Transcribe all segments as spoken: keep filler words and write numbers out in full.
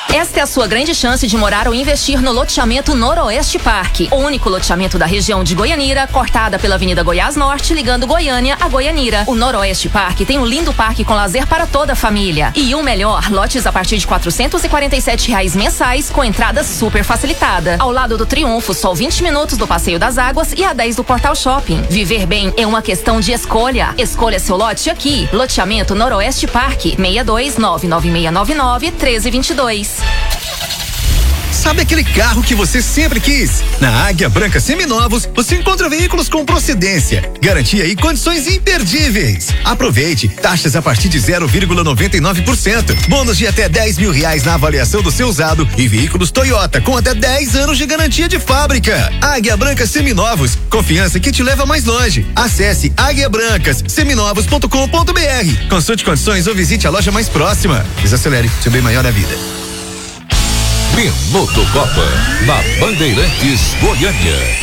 Esta é a sua grande chance de morar ou investir no loteamento Noroeste Parque, o único loteamento da região de Goianira, cortada pela Avenida Goiás Norte, ligando Goiânia a Goianira. O Noroeste Parque tem um lindo parque com lazer para toda a família. E o melhor, lotes a partir de quatrocentos e quarenta e sete reais mensais, com entrada super facilitada. Ao lado do Triunfo, só vinte minutos do Passeio das Águas e a dez do Portal Shopping. Viver bem é uma questão de escolha. Escolha seu lote aqui. Loteamento Noroeste Parque, seis dois nove nove seis nove nove um três dois dois. Sabe aquele carro que você sempre quis? Na Águia Branca Seminovos, você encontra veículos com procedência, garantia e condições imperdíveis. Aproveite, taxas a partir de zero vírgula noventa e nove por cento, bônus de até dez mil reais na avaliação do seu usado e veículos Toyota com até dez anos de garantia de fábrica. Águia Branca Seminovos, confiança que te leva mais longe. Acesse águia brancas seminovos ponto com ponto br. Consulte condições ou visite a loja mais próxima. Desacelere, seu bem maior na vida. Minuto Copa, na Bandeirantes Goiânia.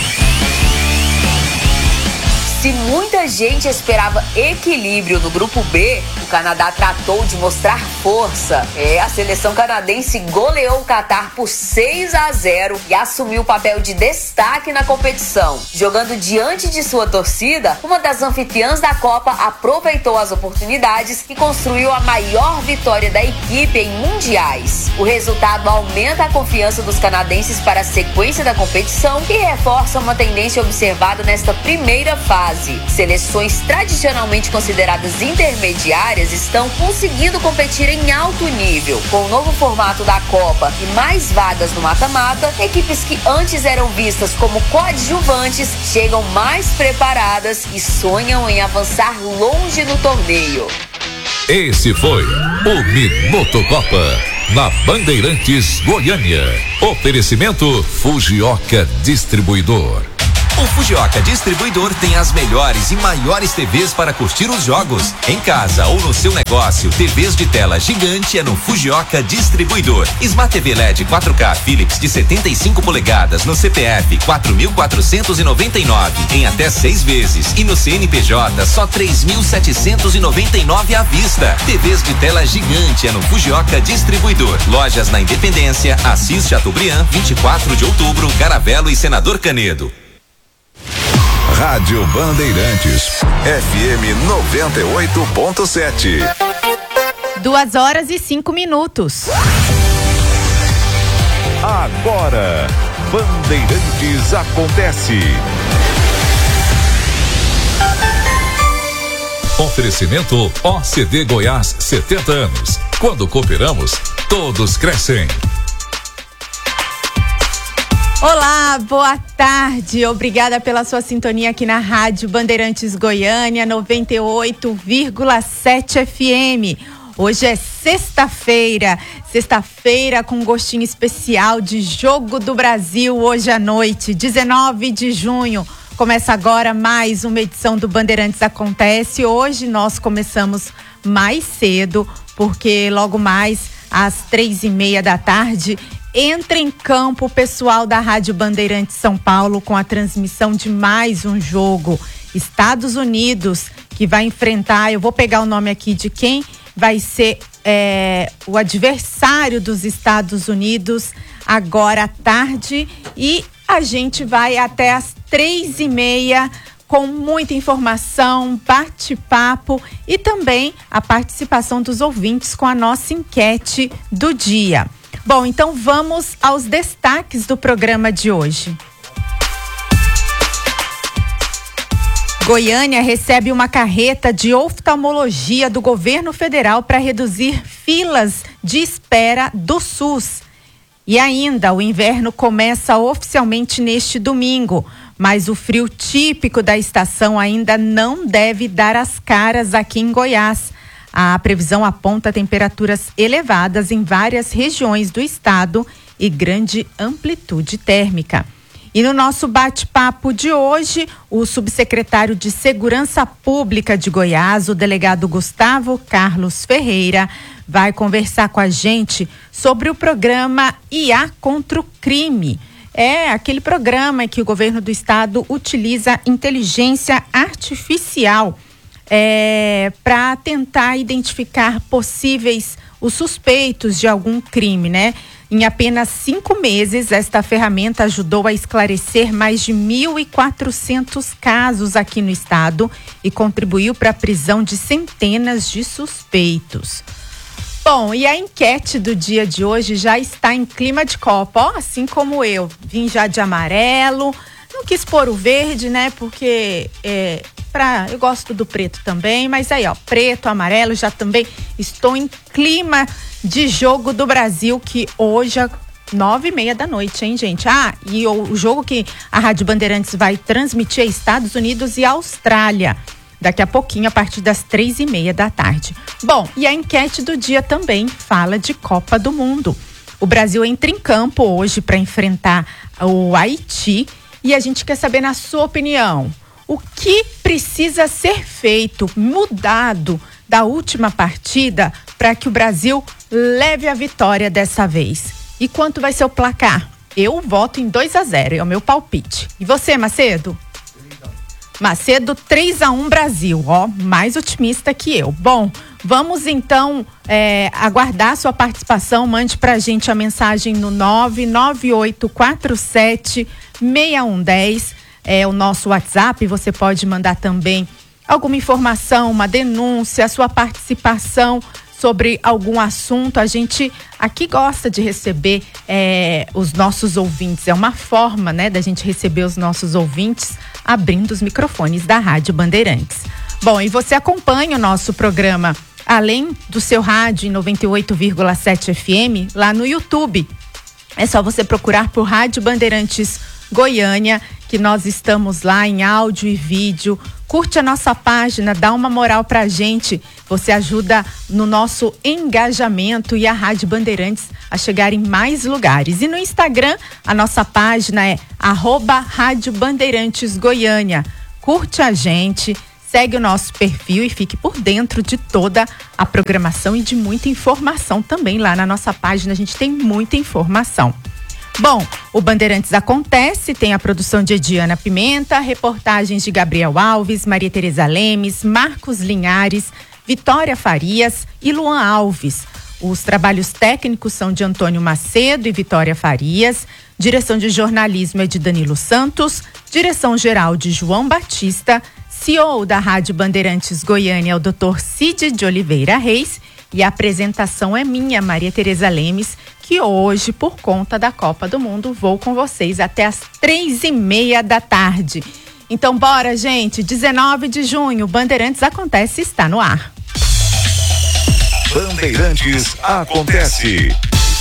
Se muita gente esperava equilíbrio no grupo B, o Canadá tratou de mostrar força. É, a seleção canadense goleou o Catar por seis a zero e assumiu o papel de destaque na competição. Jogando diante de sua torcida, uma das anfitriãs da Copa aproveitou as oportunidades e construiu a maior vitória da equipe em mundiais. O resultado aumenta a confiança dos canadenses para a sequência da competição e reforça uma tendência observada nesta primeira fase. Seleções tradicionalmente consideradas intermediárias estão conseguindo competir em alto nível. Com o novo formato da Copa e mais vagas no mata-mata, equipes que antes eram vistas como coadjuvantes chegam mais preparadas e sonham em avançar longe no torneio. Esse foi o Minuto Copa, na Bandeirantes Goiânia. Oferecimento Fujioka Distribuidor. O Fujioka Distribuidor tem as melhores e maiores T Vs para curtir os jogos. Em casa ou no seu negócio, T Vs de tela gigante é no Fujioka Distribuidor. Smart T V L E D quatro K Philips de setenta e cinco polegadas no C P F quatro mil quatrocentos e noventa e nove em até seis vezes e no C N P J só três mil setecentos e noventa e nove à vista. T Vs de tela gigante é no Fujioka Distribuidor. Lojas na Independência, Assis Chateaubriand, vinte e quatro de outubro, Caravelo e Senador Canedo. Rádio Bandeirantes, F M noventa e oito ponto sete. Duas horas e cinco minutos. Agora, Bandeirantes acontece. Oferecimento O C D Goiás, setenta anos. Quando cooperamos, todos crescem. Olá, boa tarde. Obrigada pela sua sintonia aqui na Rádio Bandeirantes Goiânia, noventa e oito vírgula sete F M. Hoje é sexta-feira, sexta-feira com um gostinho especial de Jogo do Brasil hoje à noite, dezenove de junho. Começa agora mais uma edição do Bandeirantes Acontece. Hoje nós começamos mais cedo, porque logo mais às três e meia da tarde entra em campo o pessoal da Rádio Bandeirantes São Paulo com a transmissão de mais um jogo. Estados Unidos, que vai enfrentar, eu vou pegar o nome aqui de quem vai ser é, o adversário dos Estados Unidos agora à tarde, e a gente vai até às três e meia com muita informação, bate-papo e também a participação dos ouvintes com a nossa enquete do dia. Bom, então vamos aos destaques do programa de hoje. Goiânia recebe uma carreta de oftalmologia do governo federal para reduzir filas de espera do SUS. E ainda, o inverno começa oficialmente neste domingo, mas o frio típico da estação ainda não deve dar as caras aqui em Goiás. A previsão aponta temperaturas elevadas em várias regiões do estado e grande amplitude térmica. E no nosso bate-papo de hoje, o subsecretário de Segurança Pública de Goiás, o delegado Gustavo Carlos Ferreira, vai conversar com a gente sobre o programa I A contra o Crime. É aquele programa que o governo do estado utiliza inteligência artificial É, para tentar identificar possíveis os suspeitos de algum crime, né? Em apenas cinco meses, esta ferramenta ajudou a esclarecer mais de mil e quatrocentos casos aqui no estado e contribuiu para a prisão de centenas de suspeitos. Bom, e a enquete do dia de hoje já está em clima de Copa, ó, assim como eu. Vim já de amarelo, não quis pôr o verde, né? Porque é, pra, eu gosto do preto também, mas aí, ó, preto, amarelo, já também estou em clima de jogo do Brasil, que hoje é nove e meia da noite, hein, gente? Ah, e o, o jogo que a Rádio Bandeirantes vai transmitir é Estados Unidos e Austrália. Daqui a pouquinho, a partir das três e meia da tarde. Bom, e a enquete do dia também fala de Copa do Mundo. O Brasil entra em campo hoje para enfrentar o Haiti e a gente quer saber, na sua opinião, o que precisa ser feito, mudado da última partida para que o Brasil leve a vitória dessa vez? E quanto vai ser o placar? Eu voto em dois a zero, é o meu palpite. E você, Macedo? Macedo, três a um Brasil, ó, mais otimista que eu. Bom, vamos então é, aguardar sua participação. Mande pra gente a mensagem no nove nove oito quatro sete seis um um zero, é o nosso WhatsApp. Você pode mandar também alguma informação, uma denúncia, a sua participação sobre algum assunto. A gente aqui gosta de receber é, os nossos ouvintes. É uma forma, né, da gente receber os nossos ouvintes abrindo os microfones da Rádio Bandeirantes. Bom, e você acompanha o nosso programa, além do seu rádio em noventa e oito vírgula sete F M, lá no YouTube. É só você procurar por Rádio Bandeirantes Goiânia, que nós estamos lá em áudio e vídeo. Curte a nossa página, dá uma moral pra gente. Você ajuda no nosso engajamento e a Rádio Bandeirantes a chegar em mais lugares. E no Instagram, a nossa página é arroba Rádio Bandeirantes Goiânia. Curte a gente, segue o nosso perfil e fique por dentro de toda a programação e de muita informação também. Lá na nossa página a gente tem muita informação. Bom, o Bandeirantes Acontece tem a produção de Ediana Pimenta, reportagens de Gabriel Alves, Maria Tereza Lemes, Marcos Linhares, Vitória Farias e Luan Alves. Os trabalhos técnicos são de Antônio Macedo e Vitória Farias. Direção de jornalismo é de Danilo Santos. Direção geral de João Batista. C E O da Rádio Bandeirantes Goiânia é o doutor Cid de Oliveira Reis. E a apresentação é minha, Maria Tereza Lemes, que hoje, por conta da Copa do Mundo, vou com vocês até as três e meia da tarde. Então, bora, gente! dezenove de junho, Bandeirantes Acontece está no ar. Bandeirantes Acontece.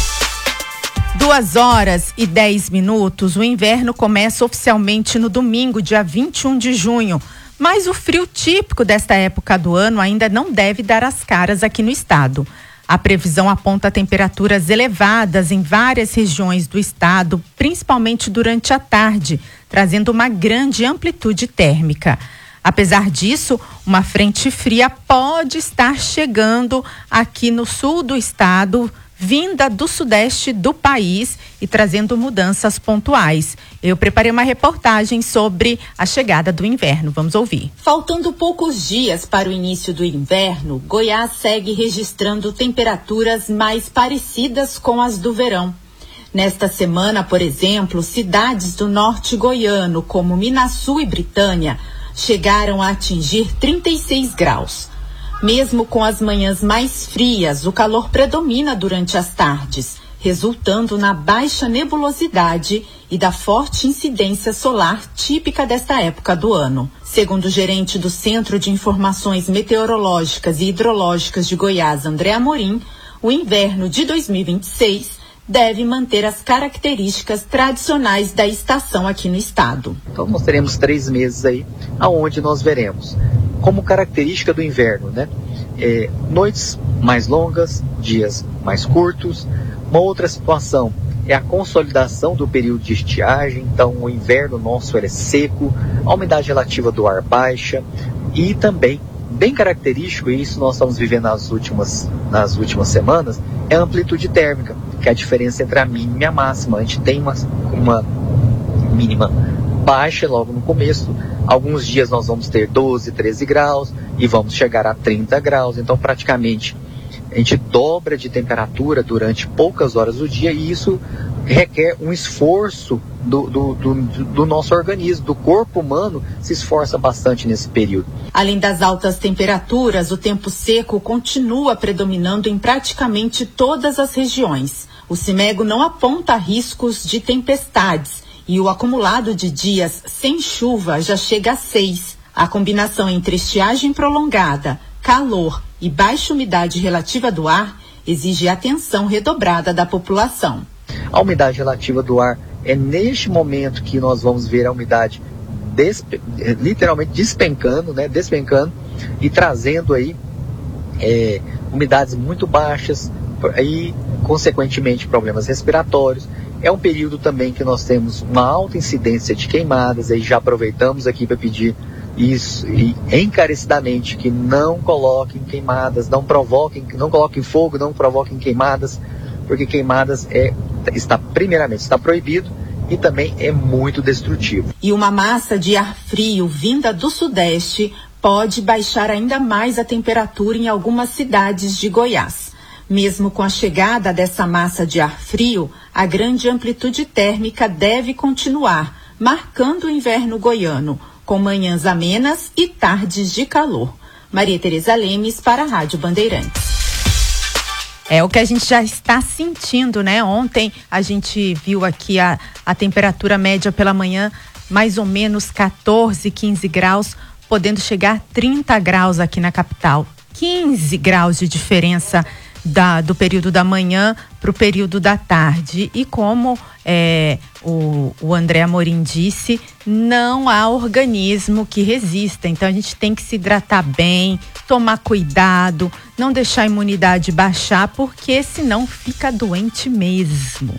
Duas horas e dez minutos, o inverno começa oficialmente no domingo, dia vinte e um de junho. Mas o frio típico desta época do ano ainda não deve dar as caras aqui no estado. A previsão aponta temperaturas elevadas em várias regiões do estado, principalmente durante a tarde, trazendo uma grande amplitude térmica. Apesar disso, uma frente fria pode estar chegando aqui no sul do estado, vinda do sudeste do país e trazendo mudanças pontuais. Eu preparei uma reportagem sobre a chegada do inverno. Vamos ouvir. Faltando poucos dias para o início do inverno, Goiás segue registrando temperaturas mais parecidas com as do verão. Nesta semana, por exemplo, cidades do norte goiano, como Minaçu e Britânia, chegaram a atingir trinta e seis graus. Mesmo com as manhãs mais frias, o calor predomina durante as tardes, resultando na baixa nebulosidade e da forte incidência solar típica desta época do ano. Segundo o gerente do Centro de Informações Meteorológicas e Hidrológicas de Goiás, André Amorim, o inverno de dois mil e vinte e seis deve manter as características tradicionais da estação aqui no estado. Então nós teremos três meses aí, aonde nós veremos como característica do inverno, né? É, noites mais longas, dias mais curtos. Uma outra situação é a consolidação do período de estiagem. Então o inverno nosso ele é seco, a umidade relativa do ar baixa e também, bem característico, e isso nós estamos vivendo nas últimas, nas últimas semanas, é a amplitude térmica, que é a diferença entre a mínima e a máxima. A gente tem uma, uma mínima baixa logo no começo. Alguns dias nós vamos ter doze, treze graus e vamos chegar a trinta graus. Então praticamente a gente dobra de temperatura durante poucas horas do dia e isso requer um esforço do, do, do, do nosso organismo, do corpo humano se esforça bastante nesse período. Além das altas temperaturas, o tempo seco continua predominando em praticamente todas as regiões. O CIMEGO não aponta riscos de tempestades e o acumulado de dias sem chuva já chega a seis. A combinação entre estiagem prolongada, calor e baixa umidade relativa do ar exige atenção redobrada da população. A umidade relativa do ar é neste momento que nós vamos ver a umidade despe, literalmente despencando, né, despencando e trazendo aí é, umidades muito baixas e, consequentemente, problemas respiratórios. É um período também que nós temos uma alta incidência de queimadas, aí já aproveitamos aqui para pedir isso e encarecidamente que não coloquem queimadas, não provoquem, não coloquem fogo, não provoquem queimadas, porque queimadas é, está primeiramente está proibido e também é muito destrutivo. E uma massa de ar frio vinda do sudeste pode baixar ainda mais a temperatura em algumas cidades de Goiás. Mesmo com a chegada dessa massa de ar frio, a grande amplitude térmica deve continuar, marcando o inverno goiano, com manhãs amenas e tardes de calor. Maria Tereza Lemes para a Rádio Bandeirantes. É o que a gente já está sentindo, né? Ontem a gente viu aqui a, a temperatura média pela manhã, mais ou menos quatorze, quinze graus, podendo chegar a trinta graus aqui na capital. quinze graus de diferença da, do período da manhã para o período da tarde. E como é, o, o André Amorim disse, não há organismo que resista. Então a gente tem que se hidratar bem, tomar cuidado, não deixar a imunidade baixar, porque senão fica doente mesmo.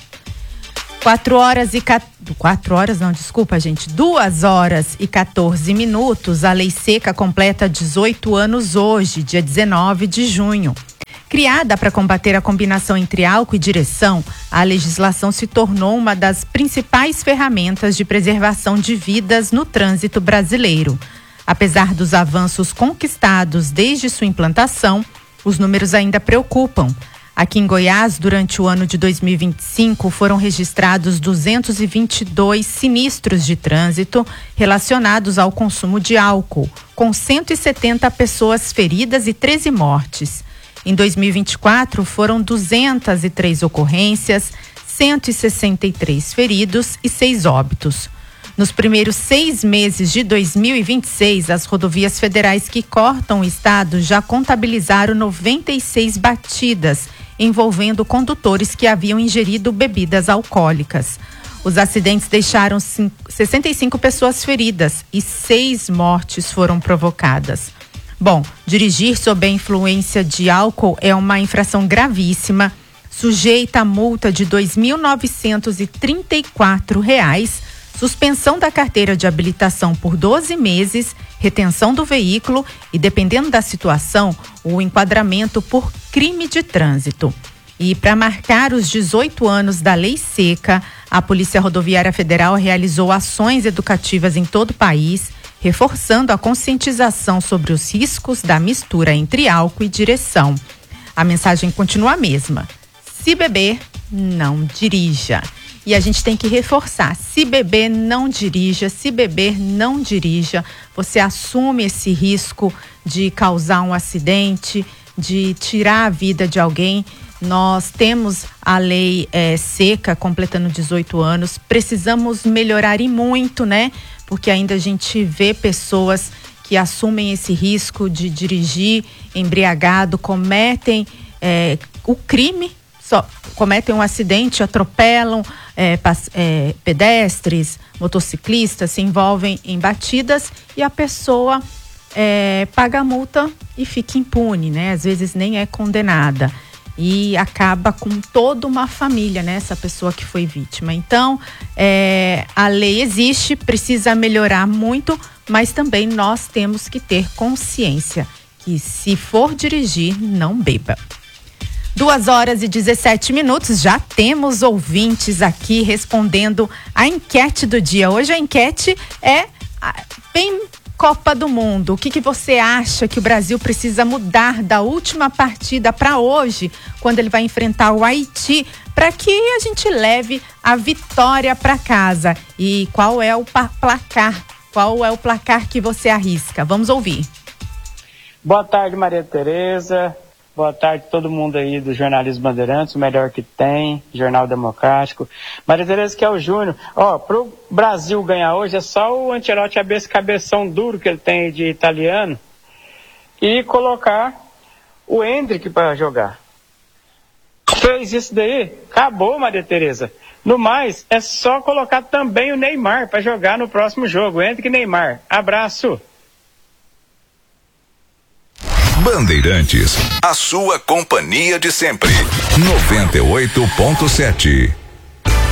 Quatro horas e quatro horas não, desculpa, gente. Duas horas e quatorze minutos. A Lei Seca completa dezoito anos hoje, dia dezenove de junho. Criada para combater a combinação entre álcool e direção, a legislação se tornou uma das principais ferramentas de preservação de vidas no trânsito brasileiro. Apesar dos avanços conquistados desde sua implantação, os números ainda preocupam. Aqui em Goiás, durante o ano de dois mil e vinte e cinco, foram registrados duzentos e vinte e dois sinistros de trânsito relacionados ao consumo de álcool, com cento e setenta pessoas feridas e treze mortes. Em dois mil e vinte e quatro, foram duzentas e três ocorrências, cento e sessenta e três feridos e seis óbitos. Nos primeiros seis meses de dois mil e vinte e seis, as rodovias federais que cortam o estado já contabilizaram noventa e seis batidas, envolvendo condutores que haviam ingerido bebidas alcoólicas. Os acidentes deixaram sessenta e cinco pessoas feridas e seis mortes foram provocadas. Bom, dirigir sob a influência de álcool é uma infração gravíssima, sujeita a multa de dois mil novecentos e trinta e quatro reais, suspensão da carteira de habilitação por doze meses, retenção do veículo e, dependendo da situação, o enquadramento por crime de trânsito. E para marcar os dezoito anos da Lei Seca, a Polícia Rodoviária Federal realizou ações educativas em todo o país, reforçando a conscientização sobre os riscos da mistura entre álcool e direção. A mensagem continua a mesma: se beber, não dirija. E a gente tem que reforçar: se beber, não dirija, se beber, não dirija. Você assume esse risco de causar um acidente, de tirar a vida de alguém. Nós temos a lei é, seca completando dezoito anos, precisamos melhorar e muito, né? Porque ainda a gente vê pessoas que assumem esse risco de dirigir embriagado, cometem é, o crime, só, cometem um acidente, atropelam é, é, pedestres, motociclistas, se envolvem em batidas e a pessoa é, paga a multa e fica impune, né? Às vezes nem é condenada. E acaba com toda uma família, né? Essa pessoa que foi vítima. Então, é, a lei existe, precisa melhorar muito, mas também nós temos que ter consciência que se for dirigir, não beba. Duas horas e dezessete minutos, já temos ouvintes aqui respondendo a enquete do dia. Hoje a enquete é bem Copa do Mundo, o que, que você acha que o Brasil precisa mudar da última partida para hoje, quando ele vai enfrentar o Haiti, para que a gente leve a vitória para casa? E qual é o placar? Qual é o placar que você arrisca? Vamos ouvir. Boa tarde, Maria Tereza. Boa tarde todo mundo aí do Jornalismo Bandeirantes, o melhor que tem, Jornal Democrático. Maria Tereza, que é o Júnior. Ó, pro Brasil ganhar hoje é só o Ancelotti abrir esse cabeção duro que ele tem de italiano e colocar o Endrick para jogar. Fez isso daí, acabou, Maria Tereza. No mais, é só colocar também o Neymar para jogar no próximo jogo. Endrick e Neymar. Abraço. Bandeirantes, a sua companhia de sempre. noventa e oito ponto sete.